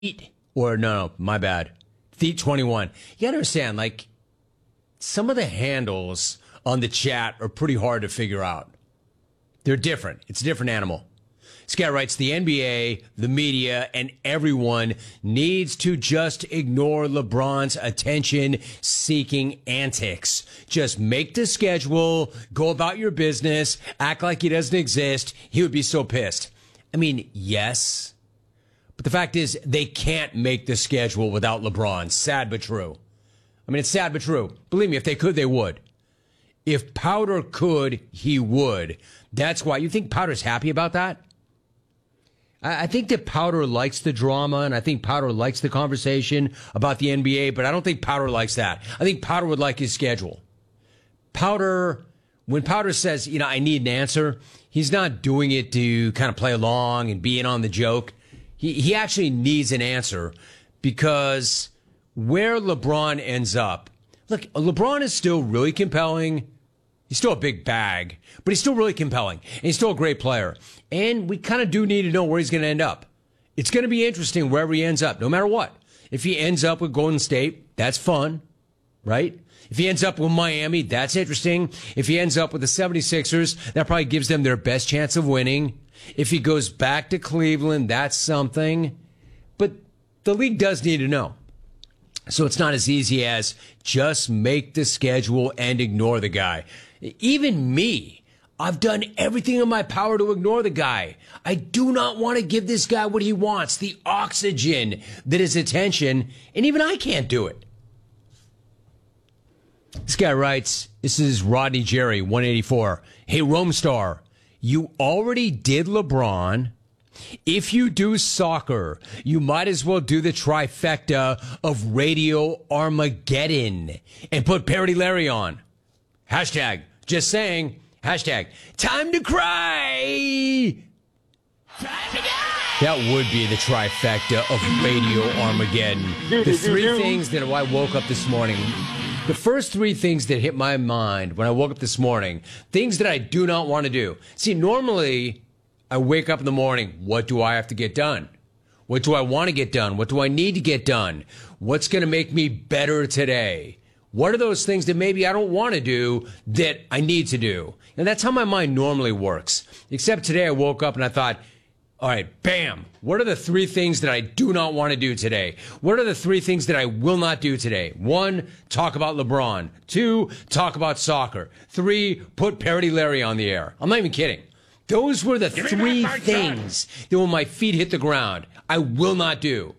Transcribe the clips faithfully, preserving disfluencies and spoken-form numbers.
or no, no, my bad. Feet twenty-one. You gotta understand, like, some of the handles on the chat are pretty hard to figure out. They're different. It's a different animal. This guy writes, the N B A, the media, and everyone needs to just ignore LeBron's attention-seeking antics. Just make the schedule, go about your business, act like he doesn't exist. He would be so pissed. I mean, yes. But the fact is, they can't make the schedule without LeBron. Sad but true. I mean, it's sad but true. Believe me, if they could, they would. If Powder could, he would. That's why. You think Powder's happy about that? I think that Powder likes the drama, and I think Powder likes the conversation about the N B A, but I don't think Powder likes that. I think Powder would like his schedule. Powder, when Powder says, you know, I need an answer, he's not doing it to kind of play along and be in on the joke. He, he actually needs an answer because where LeBron ends up, look, LeBron is still really compelling. He's still a big bag, but he's still really compelling. And he's still a great player. And we kind of do need to know where he's going to end up. It's going to be interesting wherever he ends up, no matter what. If he ends up with Golden State, that's fun, right? If he ends up with Miami, that's interesting. If he ends up with the seventy-sixers, that probably gives them their best chance of winning. If he goes back to Cleveland, that's something. But the league does need to know. So it's not as easy as just make the schedule and ignore the guy. Even me, I've done everything in my power to ignore the guy. I do not want to give this guy what he wants, the oxygen that is attention, and even I can't do it. This guy writes, this is Rodney Jerry, one eighty-four. Hey, Rome Star, you already did LeBron. If you do soccer, you might as well do the trifecta of Radio Armageddon and put Parody Larry on. Hashtag, just saying, hashtag, time to cry. Time to die. That would be the trifecta of Radio Armageddon. The three things that I woke up this morning, the first three things that hit my mind when I woke up this morning, things that I do not want to do. See, normally I wake up in the morning, what do I have to get done? What do I want to get done? What do I need to get done? What's going to make me better today? What are those things that maybe I don't want to do that I need to do? And that's how my mind normally works. Except today I woke up and I thought, all right, bam. What are the three things that I do not want to do today? What are the three things that I will not do today? One, talk about LeBron. Two, talk about soccer. Three, put Parody Larry on the air. I'm not even kidding. Those were the three things that when my feet hit the ground, I will not do.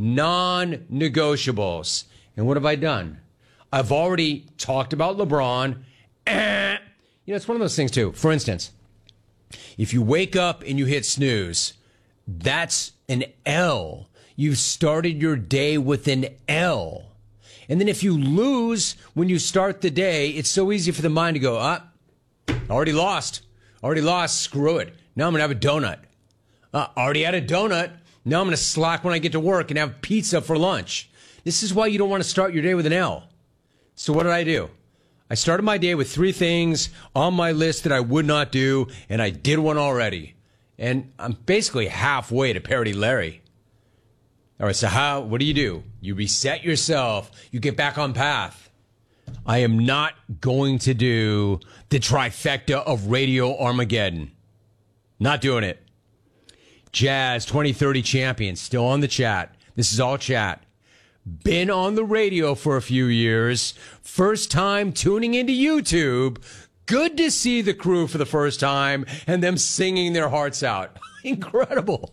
Non-negotiables. And what have I done? I've already talked about LeBron. Eh. You know, it's one of those things, too. For instance, if you wake up and you hit snooze, that's an L. You've started your day with an L. And then if you lose when you start the day, it's so easy for the mind to go, ah, already lost. Already lost. Screw it. Now I'm going to have a donut. Uh, already had a donut. Now I'm going to slack when I get to work and have pizza for lunch. This is why you don't want to start your day with an L. So what did I do? I started my day with three things on my list that I would not do, and I did one already. And I'm basically halfway to Parody Larry. All right, so how? What do you do? You reset yourself. You get back on path. I am not going to do the trifecta of Radio Armageddon. Not doing it. Jazz twenty thirty champion, still on the chat. This is all chat. Been on the radio for a few years. First time tuning into YouTube. Good to see the crew for the first time and them singing their hearts out. Incredible.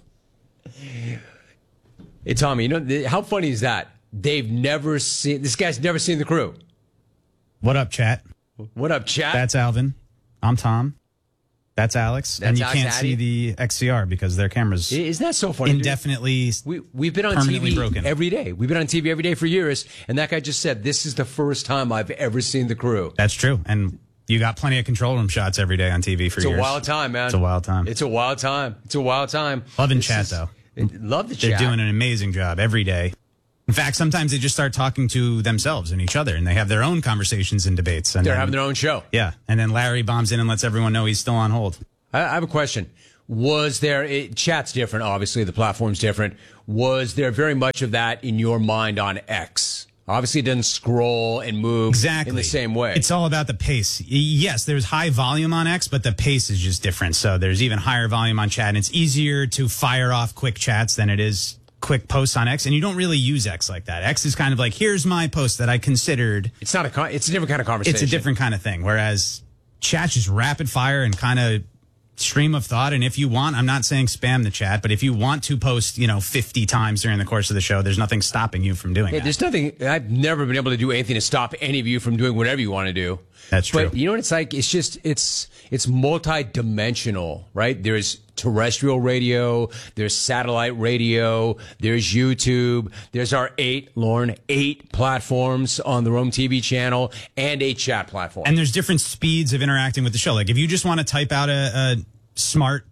Hey, Tommy, you know, how funny is that? They've never seen, this guy's never seen the crew. What up, chat? What up, chat? That's Alvin. I'm Tom. That's Alex. That's and you Alex can't Addy. see the X C R because their cameras Isn't that so funny? indefinitely we, we've been on T permanently V broken. every day. We've been on T V every day for years, and that guy just said, this is the first time I've ever seen the crew. That's true. And you got plenty of control room shots every day on T V for It's years. a wild time, man. It's a wild time. It's a wild time. It's a wild time. Loving This chat, is- though. Love the They're chat. doing an amazing job every day. In fact, sometimes they just start talking to themselves and each other, and they have their own conversations and debates. And They're then, having their own show. Yeah. And then Larry bombs in and lets everyone know he's still on hold. I, I have a question. Was there, it, chat's different, obviously, the platform's different. Was there very much of that in your mind on X? Obviously, it doesn't scroll and move exactly in the same way. It's all about the pace. Yes, there's high volume on X, but the pace is just different. So there's even higher volume on chat, and it's easier to fire off quick chats than it is quick posts on X. And you don't really use X like that. X is kind of like, here's my post that I considered. It's not a, con- it's a different kind of conversation. It's a different kind of thing. Whereas chat's just rapid fire and kind of stream of thought. And if you want, I'm not saying spam the chat, but if you want to post, you know, fifty times during the course of the show, there's nothing stopping you from doing yeah, that. There's nothing, I've never been able to do anything to stop any of you from doing whatever you want to do. That's true. But you know what it's like? It's just, it's, it's multi-dimensional, right? There's terrestrial radio, there's satellite radio, there's YouTube, there's our eight, Lauren, eight platforms on the Rome T V channel and a chat platform. And there's different speeds of interacting with the show. Like if you just want to type out a, a smart,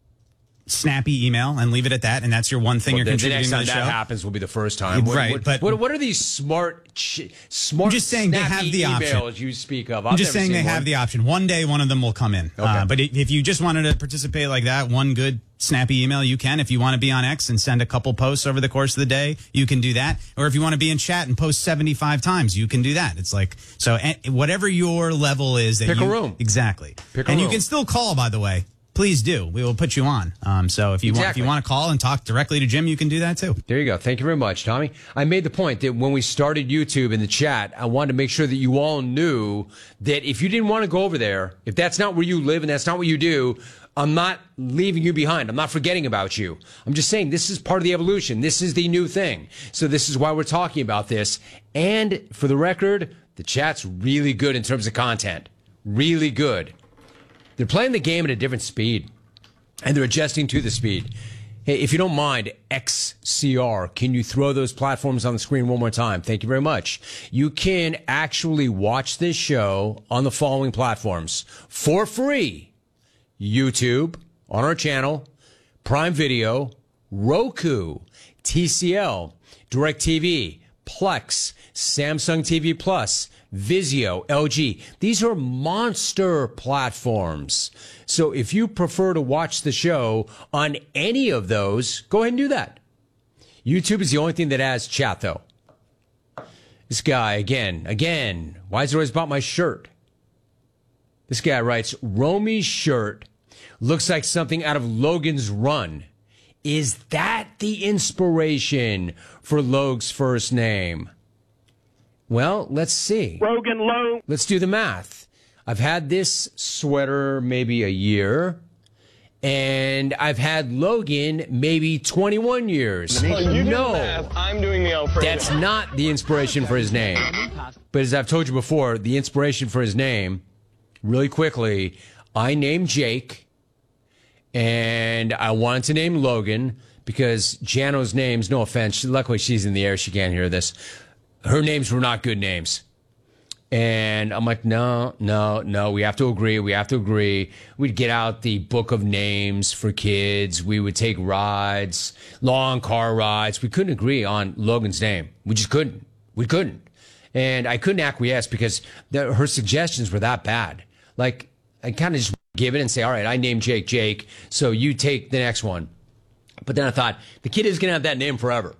snappy email and leave it at that, and that's your one thing well, you're the, contributing the next to time the that show. happens will be the first time. What, right, what, but what, what are these smart, ch- smart, I'm just saying they have the emails option. you speak of? I'm I've just never saying seen they one. have the option. One day, one of them will come in. Okay. Uh, but if you just wanted to participate like that, one good snappy email, you can. If you want to be on X and send a couple posts over the course of the day, you can do that. Or if you want to be in chat and post seventy-five times, you can do that. It's like, so eh, whatever your level is. That Pick you, a room. Exactly. Pick a and room. you can still call, by the way. Please do. We will put you on. Um, so if you exactly. want, if you want to call and talk directly to Jim, you can do that too. There you go. Thank you very much, Tommy. I made the point that when we started YouTube in the chat, I wanted to make sure that you all knew that if you didn't want to go over there, if that's not where you live and that's not what you do, I'm not leaving you behind. I'm not forgetting about you. I'm just saying this is part of the evolution. This is the new thing. So this is why we're talking about this. And for the record, the chat's really good in terms of content. Really good. They're playing the game at a different speed, and they're adjusting to the speed. Hey, if you don't mind, X C R, can you throw those platforms on the screen one more time? Thank you very much. You can actually watch this show on the following platforms for free. YouTube, on our channel, Prime Video, Roku, T C L, DirecTV, Plex, Samsung T V Plus, Vizio, L G. These are monster platforms. So if you prefer to watch the show on any of those, go ahead and do that. YouTube is the only thing that has chat, though. This guy, again, again, why is it always about my shirt? This guy writes, Romy's shirt looks like something out of Logan's Run. Is that the inspiration for Logan's first name? Well, let's see. Rogan Lowe. Let's do the math. I've had this sweater maybe a year, and I've had Logan maybe twenty-one years. Oh, you do no, the math. I'm doing the Alfredo. that's not the inspiration for his name. But as I've told you before, the inspiration for his name, really quickly, I named Jake, and I wanted to name Logan because Jano's names, no offense, luckily she's in the air, she can't hear this. Her names were not good names. And I'm like, no, no, no, we have to agree. We have to agree. We'd get out the book of names for kids. We would take rides, long car rides. We couldn't agree on Logan's name. We just couldn't. We couldn't. And I couldn't acquiesce because the, her suggestions were that bad. Like, I kind of just give it and say, all right, I named Jake Jake, so you take the next one. But then I thought, the kid is going to have that name forever.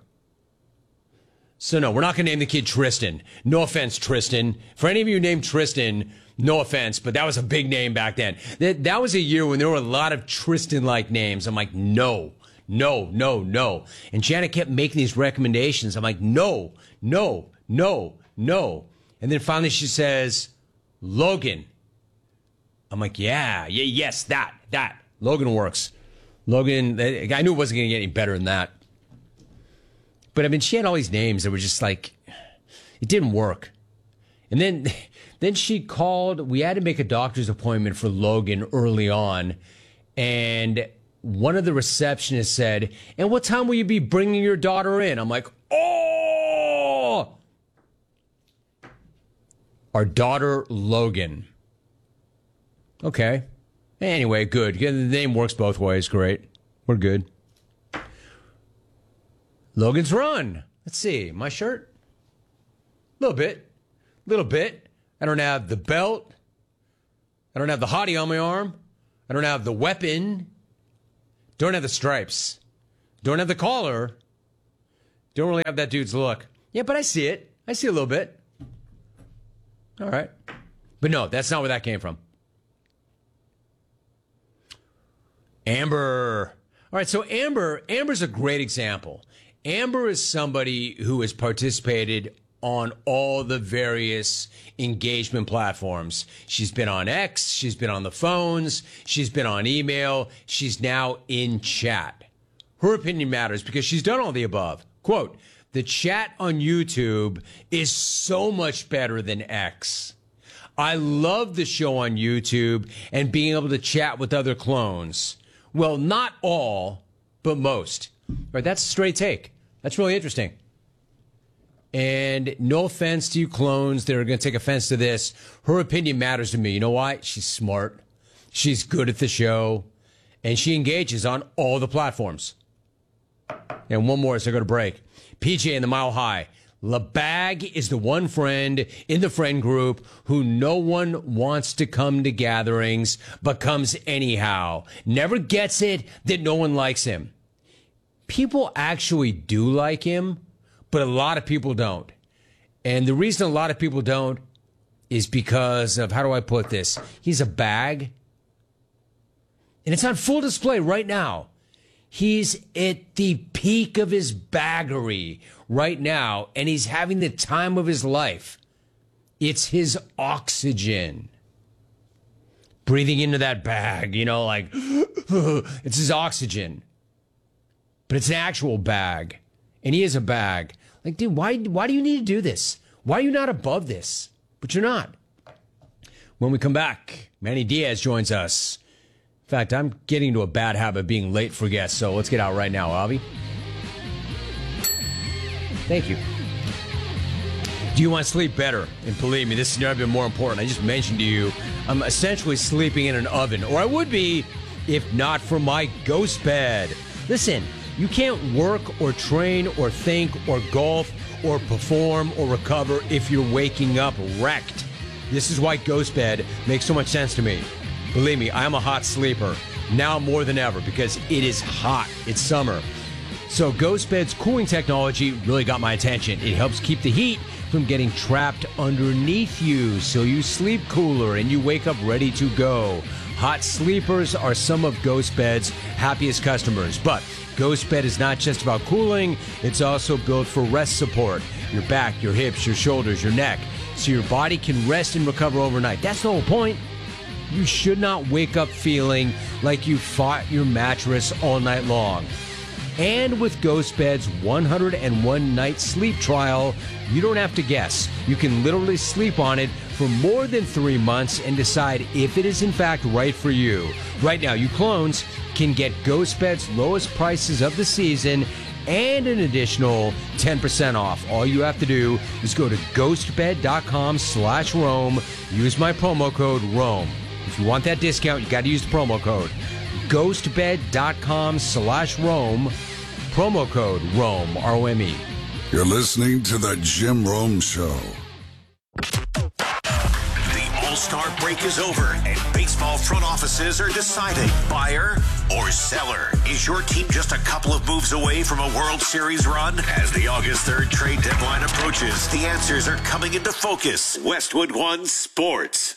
So no, we're not going to name the kid Tristan. No offense, Tristan. For any of you named Tristan, no offense, but that was a big name back then. That, that was a year when there were a lot of Tristan-like names. I'm like, no, no, no, no. And Janet kept making these recommendations. I'm like, no, no, no, no. And then finally she says, Logan. I'm like, yeah, yeah, yes, that, that. Logan works. Logan, I knew it wasn't going to get any better than that. But I mean, she had all these names that were just like, it didn't work. And then, then she called, we had to make a doctor's appointment for Logan early on. And one of the receptionists said, and what time will you be bringing your daughter in? I'm like, oh, our daughter, Logan. Okay. Anyway, good. The name works both ways. Great. We're good. Logan's Run. Let's see. My shirt? A little bit. A little bit. I don't have the belt. I don't have the hottie on my arm. I don't have the weapon. Don't have the stripes. Don't have the collar. Don't really have that dude's look. Yeah, but I see it. I see a little bit. All right. But no, that's not where that came from. Amber. All right, so Amber, Amber's a great example. Amber is somebody who has participated on all the various engagement platforms. She's been on X, she's been on the phones, she's been on email, she's now in chat. Her opinion matters because she's done all the above. Quote, the chat on YouTube is so much better than X. I love the show on YouTube and being able to chat with other clones. Well, not all, but most. All right, that's a straight take. That's really interesting. And no offense to you clones that are going to take offense to this. Her opinion matters to me. You know why? She's smart. She's good at the show. And she engages on all the platforms. And one more as I go to break. P J in the Mile High. LeBag is the one friend in the friend group who no one wants to come to gatherings, but comes anyhow. Never gets it that no one likes him. People actually do like him, but a lot of people don't. And the reason a lot of people don't is because of, how do I put this? He's a bag. And it's on full display right now. He's at the peak of his baggery right now, and he's having the time of his life. It's his oxygen. Breathing into that bag, you know, like, it's his oxygen. But it's an actual bag, and he is a bag. Like, dude, why, why do you need to do this? Why are you not above this? But you're not. When we come back, Manny Diaz joins us. In fact, I'm getting into a bad habit of being late for guests, so let's get out right now, Avi. Thank you. Do you want to sleep better? And believe me, this has never been more important. I just mentioned to you, I'm essentially sleeping in an oven, or I would be if not for my ghost bed. Listen, you can't work or train or think or golf or perform or recover if you're waking up wrecked. This is why Ghost Bed makes so much sense to me. Believe me, I'm a hot sleeper, now more than ever, because it is hot. It's summer. So Ghost Bed's cooling technology really got my attention. It helps keep the heat from getting trapped underneath you, so you sleep cooler and you wake up ready to go. Hot sleepers are some of Ghost Bed's happiest customers. But Ghost Bed is not just about cooling, it's also built for rest support. Your back, your hips, your shoulders, your neck, so your body can rest and recover overnight. That's the whole point. You should not wake up feeling like you fought your mattress all night long. And with Ghost Bed's one hundred one night sleep trial, you don't have to guess. You can literally sleep on it for more than three months and decide if it is in fact right for you. Right now, you clones can get Ghost Bed's lowest prices of the season and an additional ten percent off. All you have to do is go to ghostbed.com slash Rome. Use my promo code Rome. If you want that discount, you got to use the promo code. ghostbed.com slash Rome. Promo code Rome, R O M E. You're listening to The Jim Rome Show. The All-Star break is over, and baseball front offices are deciding buyer or seller. Is your team just a couple of moves away from a World Series run? As the August third trade deadline approaches, the answers are coming into focus. Westwood One Sports.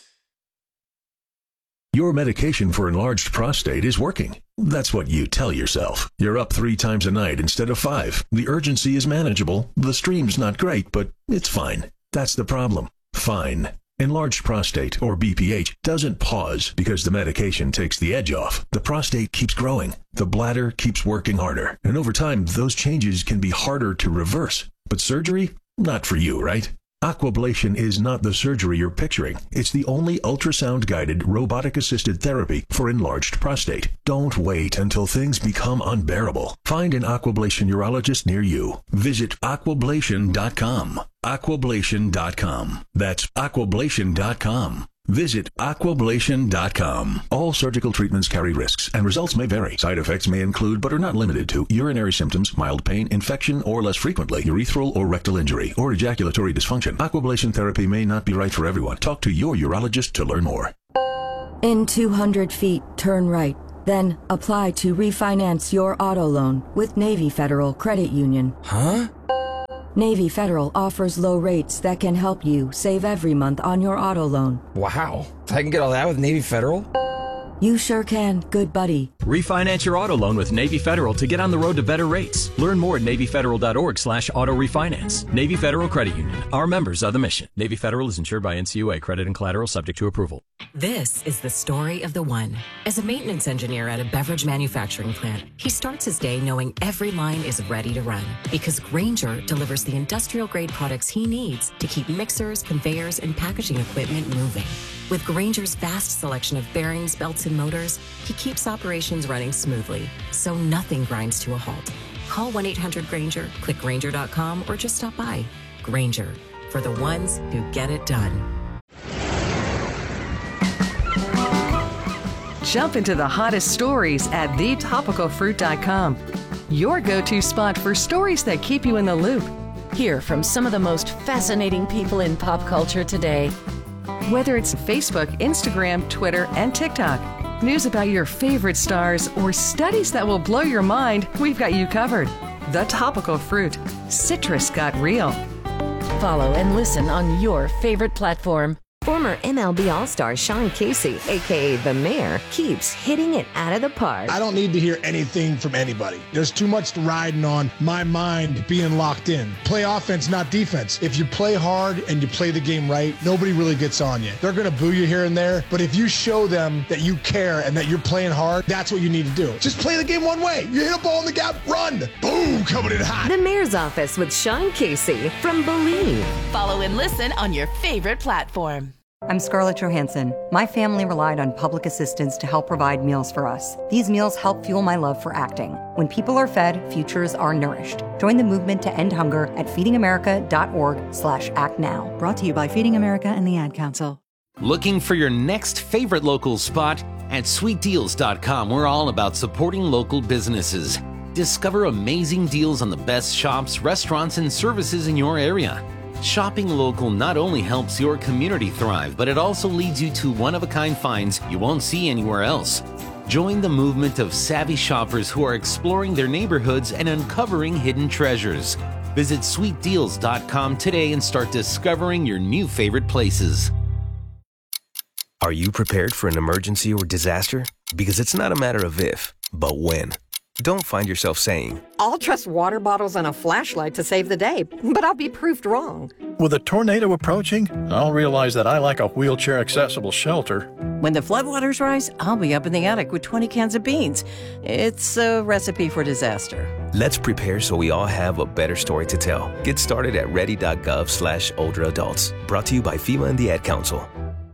Your medication for enlarged prostate is working. That's what you tell yourself. You're up three times a night instead of five. The urgency is manageable. The stream's not great, but it's fine. That's the problem. Fine. Enlarged prostate, or B P H, doesn't pause because the medication takes the edge off. The prostate keeps growing. The bladder keeps working harder. And over time, those changes can be harder to reverse. But surgery? Not for you, right? Aquablation is not the surgery you're picturing. It's the only ultrasound-guided, robotic-assisted therapy for enlarged prostate. Don't wait until things become unbearable. Find an Aquablation urologist near you. Visit aquablation dot com. aquablation dot com. That's aquablation dot com. Visit aquablation dot com. All surgical treatments carry risks, and results may vary. Side effects may include, but are not limited to, urinary symptoms, mild pain, infection, or less frequently, urethral or rectal injury, or ejaculatory dysfunction. Aquablation therapy may not be right for everyone. Talk to your urologist to learn more. In two hundred feet, turn right. Then apply to refinance your auto loan with Navy Federal Credit Union. Huh? Navy Federal offers low rates that can help you save every month on your auto loan. Wow. I can get all that with Navy Federal? You sure can, good buddy. Refinance your auto loan with Navy Federal to get on the road to better rates. Learn more at NavyFederal.org slash auto refinance. Navy Federal Credit Union. Our members are the mission. Navy Federal is insured by N C U A. Credit and collateral subject to approval. This is the story of the one. As a maintenance engineer at a beverage manufacturing plant, he starts his day knowing every line is ready to run because Grainger delivers the industrial-grade products he needs to keep mixers, conveyors, and packaging equipment moving. With Grainger's vast selection of bearings, belts, and motors, he keeps operations running smoothly, so nothing grinds to a halt. Call one eight hundred Grainger, click Grainger dot com, or just stop by. Grainger, for the ones who get it done. Jump into the hottest stories at the topical fruit dot com. Your go-to spot for stories that keep you in the loop. Hear from some of the most fascinating people in pop culture today. Whether it's Facebook, Instagram, Twitter, and TikTok, news about your favorite stars, or studies that will blow your mind, we've got you covered. The Topical Fruit. Citrus got real. Follow and listen on your favorite platform. Former M L B All-Star Sean Casey, a k a. The Mayor, keeps hitting it out of the park. I don't need to hear anything from anybody. There's too much riding on my mind being locked in. Play offense, not defense. If you play hard and you play the game right, nobody really gets on you. They're going to boo you here and there, but if you show them that you care and that you're playing hard, that's what you need to do. Just play the game one way. You hit a ball in the gap, run. Boom, coming in hot. The Mayor's Office with Sean Casey from Believe. Follow and listen on your favorite platform. I'm Scarlett Johansson. My family relied on public assistance to help provide meals for us. These meals help fuel my love for acting. When people are fed, futures are nourished. Join the movement to end hunger at feedingamerica.org slash act now. Brought to you by Feeding America and the Ad Council. Looking for your next favorite local spot? At sweet deals dot com, we're all about supporting local businesses. Discover amazing deals on the best shops, restaurants, and services in your area. Shopping local not only helps your community thrive, but it also leads you to one-of-a-kind finds you won't see anywhere else. Join the movement of savvy shoppers who are exploring their neighborhoods and uncovering hidden treasures. Visit sweet deals dot com today and start discovering your new favorite places. Are you prepared for an emergency or disaster? Because it's not a matter of if, but when. Don't find yourself saying, I'll trust water bottles and a flashlight to save the day, but I'll be proved wrong. With a tornado approaching, I'll realize that I lack a wheelchair-accessible shelter. When the floodwaters rise, I'll be up in the attic with twenty cans of beans. It's a recipe for disaster. Let's prepare so we all have a better story to tell. Get started at ready.gov slash older adults. Brought to you by FEMA and the Ad Council.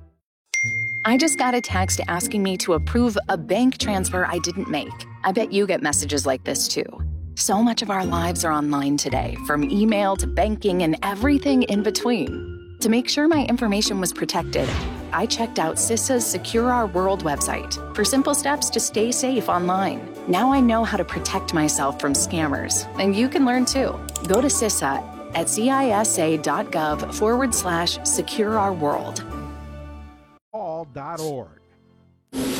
I just got a text asking me to approve a bank transfer I didn't make. I bet you get messages like this too. So much of our lives are online today, from email to banking and everything in between. To make sure my information was protected, I checked out CISA's Secure Our World website for simple steps to stay safe online. Now I know how to protect myself from scammers, and you can learn too. Go to CISA at cisa.gov forward slash secure our world. Dot org.